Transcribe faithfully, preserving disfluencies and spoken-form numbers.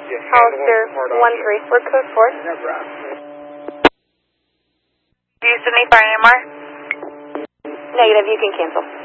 Hollister one three. We're code four. Do you send me for A M R? Negative, you can cancel.